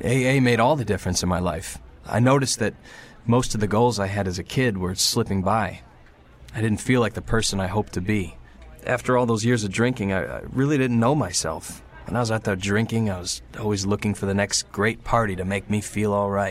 AA made all the difference in my life. I noticed that most of the goals I had as a kid were slipping by. I didn't feel like the person I hoped to be. After all those years of drinking, I really didn't know myself. When I was out there drinking, I was always looking for the next great party to make me feel all right.